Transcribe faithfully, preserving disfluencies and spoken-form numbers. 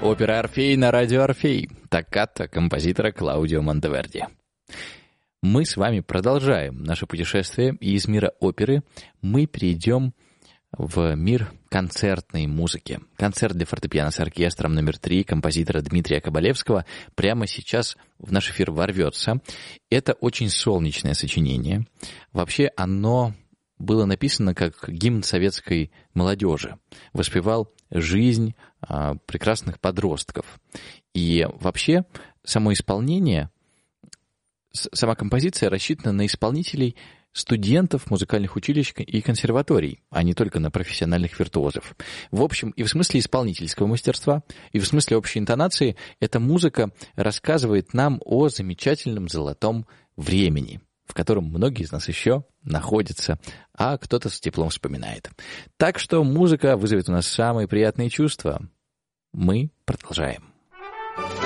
Опера «Орфей» на радио «Орфей». Токкато композитора Клаудио Монтеверди. Мы с вами продолжаем наше путешествие, и из мира оперы мы перейдем в мир концертной музыки. Концерт для фортепиано с оркестром номер три композитора Дмитрия Кабалевского прямо сейчас в наш эфир ворвется. Это очень солнечное сочинение. Вообще оно было написано как гимн советской молодежи. Воспевал жизнь а, прекрасных подростков. И вообще само исполнение, сама композиция рассчитана на исполнителей, студентов музыкальных училищ и консерваторий, а не только на профессиональных виртуозов. В общем, и в смысле исполнительского мастерства, и в смысле общей интонации эта музыка рассказывает нам о замечательном золотом времени, в котором многие из нас еще находятся, а кто-то с теплом вспоминает. Так что музыка вызовет у нас самые приятные чувства. Мы продолжаем.